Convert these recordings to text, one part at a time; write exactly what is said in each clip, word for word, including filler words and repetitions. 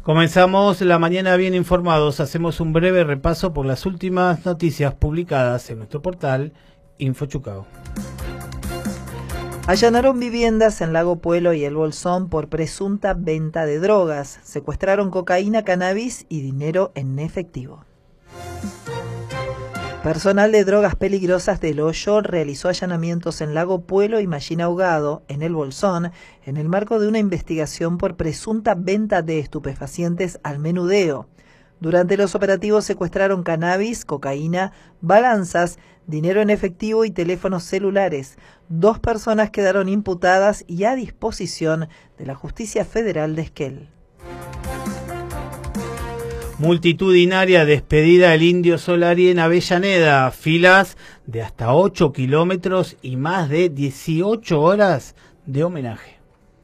Comenzamos la mañana bien informados. Hacemos un breve repaso por las últimas noticias publicadas en nuestro portal InfoChucao. Allanaron viviendas en Lago Puelo y El Bolsón por presunta venta de drogas. Secuestraron cocaína, cannabis y dinero en efectivo. Personal de drogas peligrosas del Hoyo realizó allanamientos en Lago Puelo y Mallina Ahogado, en El Bolsón, en el marco de una investigación por presunta venta de estupefacientes al menudeo. Durante los operativos secuestraron cannabis, cocaína, balanzas, dinero en efectivo y teléfonos celulares. Dos personas quedaron imputadas y a disposición de la Justicia Federal de Esquel. Multitudinaria despedida del Indio Solari en Avellaneda. Filas de hasta ocho kilómetros y más de dieciocho horas de homenaje.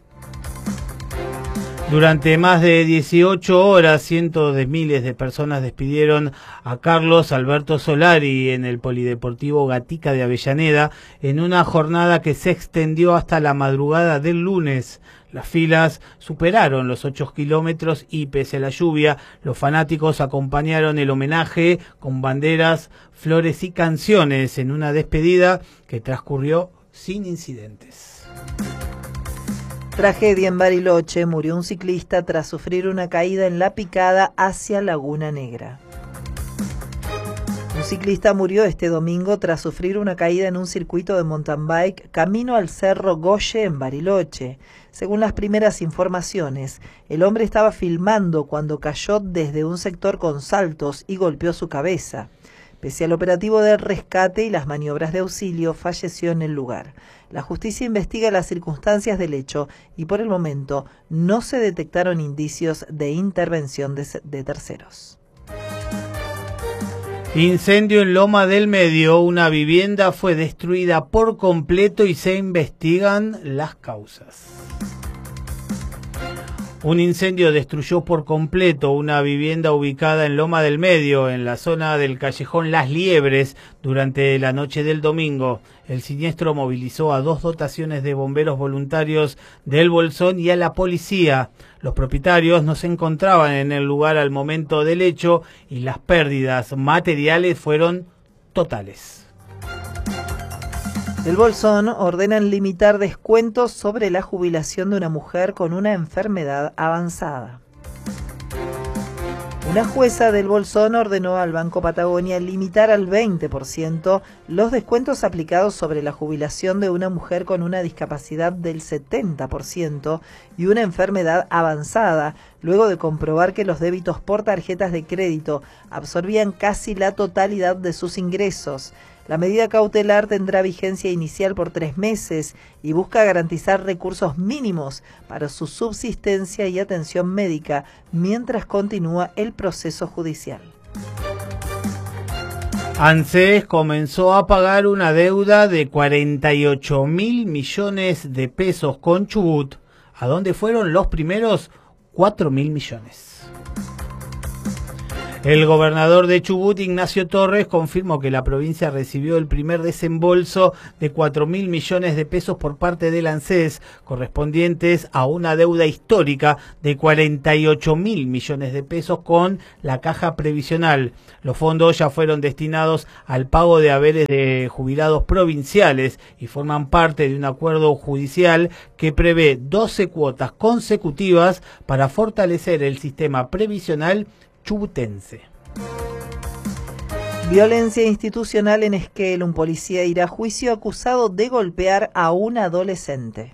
Durante más de dieciocho horas, cientos de miles de personas despidieron a Carlos Alberto Solari en el Polideportivo Gatica de Avellaneda en una jornada que se extendió hasta la madrugada del lunes. Las filas superaron los ocho kilómetros y pese a la lluvia, los fanáticos acompañaron el homenaje con banderas, flores y canciones en una despedida que transcurrió sin incidentes. Tragedia en Bariloche, murió un ciclista tras sufrir una caída en la picada hacia Laguna Negra. Un ciclista murió este domingo tras sufrir una caída en un circuito de mountain bike camino al Cerro Goye en Bariloche. Según las primeras informaciones, el hombre estaba filmando cuando cayó desde un sector con saltos y golpeó su cabeza. Pese al operativo de rescate y las maniobras de auxilio, falleció en el lugar. La justicia investiga las circunstancias del hecho y por el momento no se detectaron indicios de intervención de, de terceros. Incendio en Loma del Medio. Una vivienda fue destruida por completo y se investigan las causas. Un incendio destruyó por completo una vivienda ubicada en Loma del Medio, en la zona del callejón Las Liebres, durante la noche del domingo. El siniestro movilizó a dos dotaciones de bomberos voluntarios del Bolsón y a la policía. Los propietarios no se encontraban en el lugar al momento del hecho y las pérdidas materiales fueron totales. Del Bolsón ordenan limitar descuentos sobre la jubilación de una mujer con una enfermedad avanzada. Una jueza del Bolsón ordenó al Banco Patagonia limitar al veinte por ciento los descuentos aplicados sobre la jubilación de una mujer con una discapacidad del setenta por ciento y una enfermedad avanzada, luego de comprobar que los débitos por tarjetas de crédito absorbían casi la totalidad de sus ingresos. La medida cautelar tendrá vigencia inicial por tres meses y busca garantizar recursos mínimos para su subsistencia y atención médica mientras continúa el proceso judicial. ANSES comenzó a pagar una deuda de cuarenta y ocho mil millones de pesos con Chubut, a donde fueron los primeros cuatro mil millones. El gobernador de Chubut, Ignacio Torres, confirmó que la provincia recibió el primer desembolso de cuatro mil millones de pesos por parte del ANSES, correspondientes a una deuda histórica de cuarenta y ocho mil millones de pesos con la Caja Previsional. Los fondos ya fueron destinados al pago de haberes de jubilados provinciales y forman parte de un acuerdo judicial que prevé doce cuotas consecutivas para fortalecer el sistema previsional chubutense. Violencia institucional en Esquel. Un policía irá a juicio acusado de golpear a un adolescente.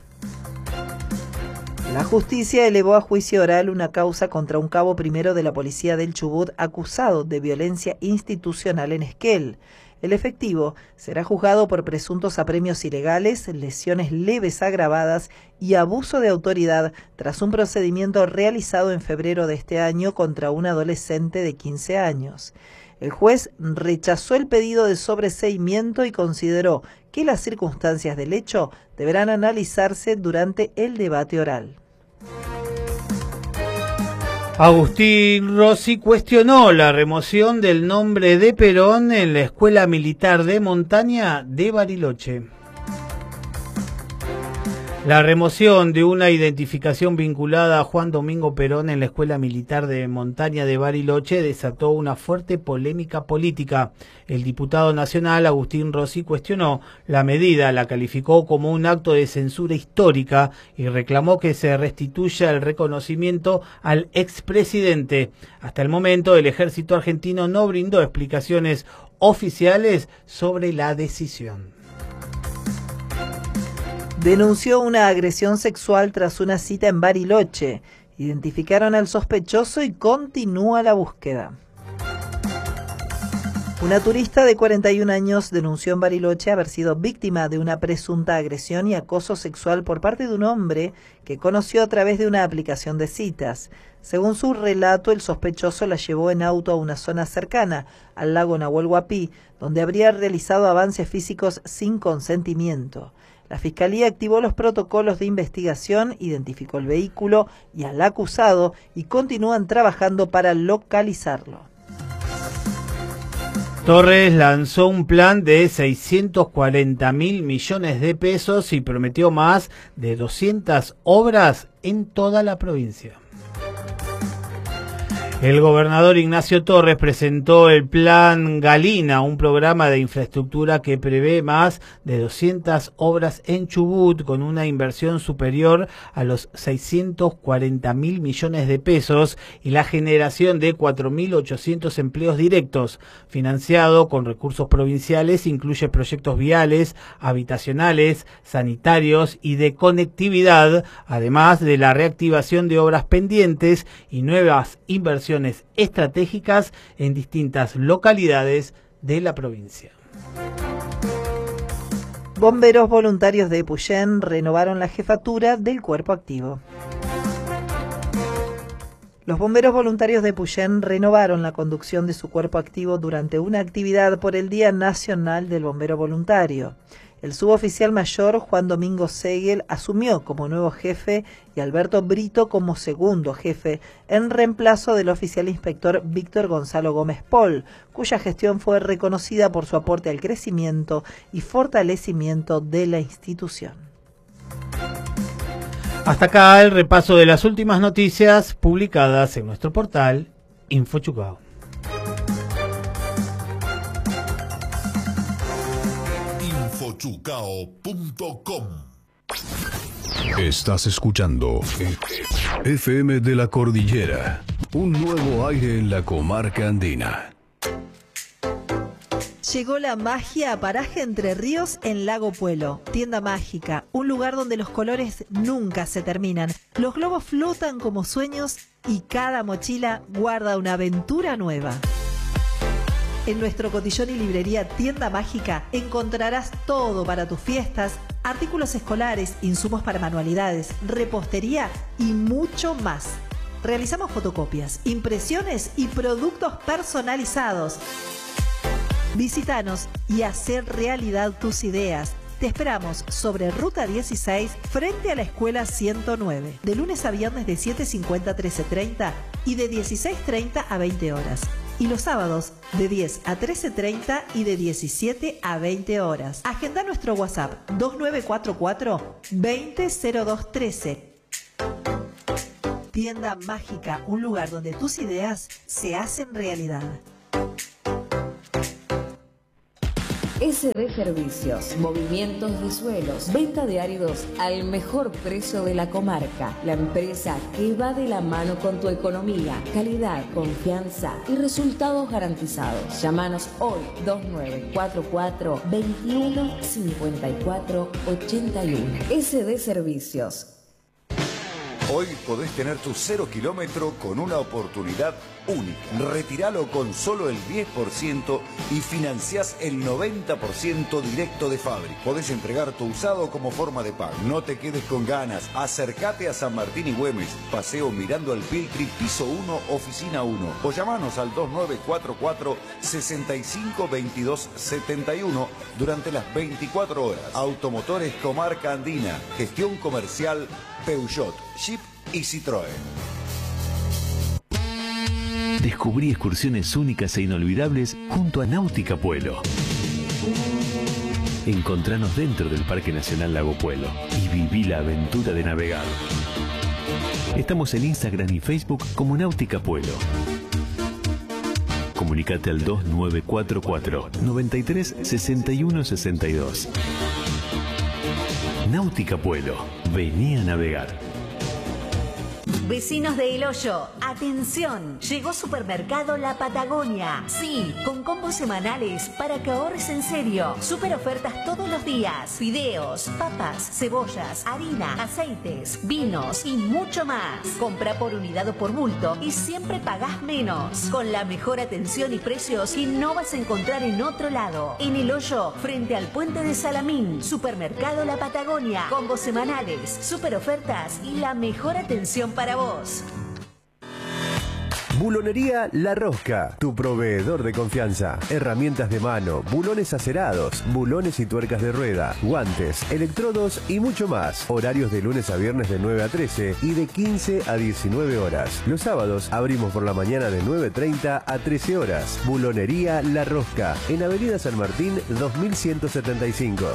La justicia elevó a juicio oral una causa contra un cabo primero de la policía del Chubut acusado de violencia institucional en Esquel. El efectivo será juzgado por presuntos apremios ilegales, lesiones leves agravadas y abuso de autoridad tras un procedimiento realizado en febrero de este año contra un adolescente de quince años. El juez rechazó el pedido de sobreseimiento y consideró que las circunstancias del hecho deberán analizarse durante el debate oral. Agustín Rossi cuestionó la remoción del nombre de Perón en la Escuela Militar de Montaña de Bariloche. La remoción de una identificación vinculada a Juan Domingo Perón en la Escuela Militar de Montaña de Bariloche desató una fuerte polémica política. El diputado nacional Agustín Rossi cuestionó la medida, la calificó como un acto de censura histórica y reclamó que se restituya el reconocimiento al expresidente. Hasta el momento, el ejército argentino no brindó explicaciones oficiales sobre la decisión. Denunció una agresión sexual tras una cita en Bariloche. Identificaron al sospechoso y continúa la búsqueda. Una turista de cuarenta y un años denunció en Bariloche haber sido víctima de una presunta agresión y acoso sexual por parte de un hombre que conoció a través de una aplicación de citas. Según su relato, el sospechoso la llevó en auto a una zona cercana, al lago Nahuel Huapi, donde habría realizado avances físicos sin consentimiento. La Fiscalía activó los protocolos de investigación, identificó el vehículo y al acusado y continúan trabajando para localizarlo. Torres lanzó un plan de seiscientos cuarenta mil millones de pesos y prometió más de doscientas obras en toda la provincia. El gobernador Ignacio Torres presentó el Plan Galina, un programa de infraestructura que prevé más de doscientas obras en Chubut con una inversión superior a los seiscientos cuarenta mil millones de pesos y la generación de cuatro mil ochocientos empleos directos. Financiado con recursos provinciales, incluye proyectos viales, habitacionales, sanitarios y de conectividad, además de la reactivación de obras pendientes y nuevas inversiones estratégicas en distintas localidades de la provincia. Bomberos voluntarios de Epuyén renovaron la jefatura del cuerpo activo. Los bomberos voluntarios de Epuyén renovaron la conducción de su cuerpo activo durante una actividad por el Día Nacional del Bombero Voluntario. El suboficial mayor Juan Domingo Segel asumió como nuevo jefe y Alberto Brito como segundo jefe, en reemplazo del oficial inspector Víctor Gonzalo Gómez Pol, cuya gestión fue reconocida por su aporte al crecimiento y fortalecimiento de la institución. Hasta acá el repaso de las últimas noticias publicadas en nuestro portal InfoChucao. Chucao punto com. Estás escuchando F M de la Cordillera, un nuevo aire en la comarca andina. Llegó la magia a Paraje Entre Ríos en Lago Puelo. Tienda mágica, un lugar donde los colores nunca se terminan. Los globos flotan como sueños y cada mochila guarda una aventura nueva. En nuestro cotillón y librería Tienda Mágica encontrarás todo para tus fiestas, artículos escolares, insumos para manualidades, repostería y mucho más. Realizamos fotocopias, impresiones y productos personalizados. Visítanos y hacer realidad tus ideas. Te esperamos sobre Ruta dieciséis frente a la Escuela ciento nueve, de lunes a viernes de siete cincuenta a trece treinta y de dieciséis treinta a veinte horas. Y los sábados de diez a trece treinta y de diecisiete a veinte horas. Agenda nuestro WhatsApp dos nueve cuatro cuatro, veinte cero dos trece. Tienda Mágica, un lugar donde tus ideas se hacen realidad. S D Servicios, movimientos de suelos, venta de áridos al mejor precio de la comarca. La empresa que va de la mano con tu economía, calidad, confianza y resultados garantizados. Llámanos hoy dos nueve cuatro cuatro, veintiuno cincuenta y cuatro ochenta y uno. S D Servicios. Hoy podés tener tu cero kilómetro con una oportunidad única. Retiralo con solo el diez por ciento y financiás el noventa por ciento directo de fábrica. Podés entregar tu usado como forma de pago. No te quedes con ganas. Acércate a San Martín y Güemes. Paseo Mirando al Piltri, piso uno, oficina uno. O llamanos al dos nueve cuatro cuatro, sesenta y cinco, veintidós setenta y uno durante las veinticuatro horas. Automotores Comarca Andina. Gestión comercial Peugeot, Jeep y Citroën. Descubrí excursiones únicas e inolvidables junto a Náutica Puelo. Encontranos dentro del Parque Nacional Lago Puelo y viví la aventura de navegar. Estamos en Instagram y Facebook como Náutica Puelo. Comunicate al dos nueve cuatro cuatro, nueve tres, seis uno seis dos. Náutica Puelo. Vení a navegar. Vecinos de El Hoyo, atención, llegó Supermercado La Patagonia. Sí, con combos semanales para que ahorres en serio. Super ofertas todos los días. Fideos, papas, cebollas, harina, aceites, vinos y mucho más. Compra por unidad o por bulto y siempre pagás menos. Con la mejor atención y precios que no vas a encontrar en otro lado. En El Hoyo, frente al puente de Salamín. Supermercado La Patagonia. Combos semanales, super ofertas y la mejor atención para vos. Bulonería La Rosca, tu proveedor de confianza. Herramientas de mano, bulones acerados, bulones y tuercas de rueda, guantes, electrodos y mucho más. Horarios de lunes a viernes de nueve a trece y de quince a diecinueve horas. Los sábados abrimos por la mañana de nueve treinta a trece horas. Bulonería La Rosca, en Avenida San Martín dos mil ciento setenta y cinco.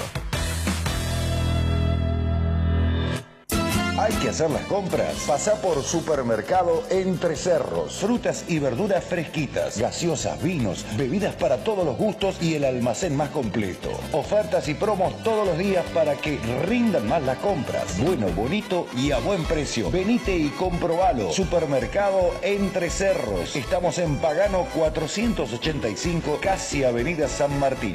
Hay que hacer las compras. Pasá por Supermercado Entre Cerros. Frutas y verduras fresquitas, gaseosas, vinos, bebidas para todos los gustos y el almacén más completo. Ofertas y promos todos los días para que rindan más las compras. Bueno, bonito y a buen precio. Venite y comprobalo. Supermercado Entre Cerros. Estamos en Pagano cuatrocientos ochenta y cinco, casi Avenida San Martín.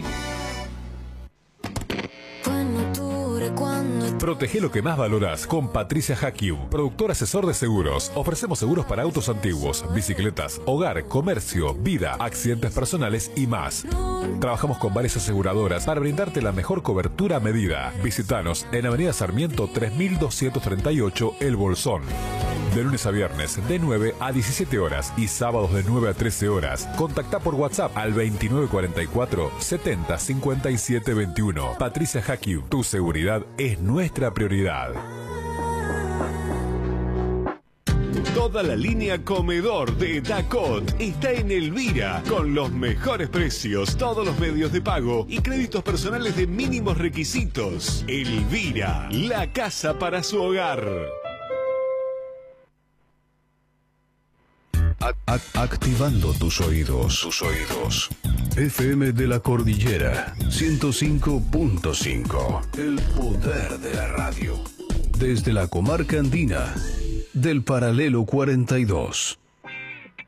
Protege lo que más valoras con Patricia Hakiu, productor asesor de seguros. Ofrecemos seguros para autos antiguos, bicicletas, hogar, comercio, vida, accidentes personales y más. Trabajamos con varias aseguradoras para brindarte la mejor cobertura a medida. Visítanos en Avenida Sarmiento tres mil doscientos treinta y ocho, El Bolsón. De lunes a viernes de nueve a diecisiete horas y sábados de nueve a trece horas. Contacta por WhatsApp al veintinueve cuarenta y cuatro, setenta, cincuenta y siete veintiuno. Patricia Hakiu, tu seguridad es nuestra prioridad. Toda la línea comedor de Dacot está en Elvira, con los mejores precios, todos los medios de pago y créditos personales de mínimos requisitos. Elvira, la casa para su hogar. Activando tus oídos. Tus oídos. F M de la Cordillera ciento cinco punto cinco. El poder de la radio. Desde la comarca andina del paralelo cuarenta y dos.